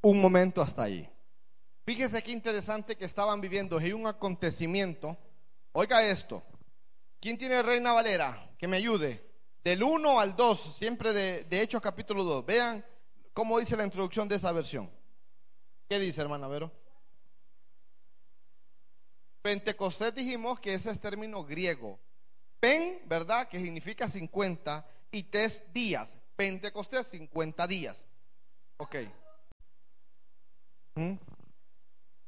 un momento hasta ahí. Fíjese qué interesante que estaban viviendo en un acontecimiento. Oiga esto. ¿Quién tiene Reina Valera? Que me ayude. Del 1 al 2, siempre de Hechos capítulo 2. Vean cómo dice la introducción de esa versión. ¿Qué dice, hermana Vero? Pentecostés dijimos que ese es término griego. Pen, ¿verdad? Que significa 50 y tes días. Pentecostés, 50 días. Ok.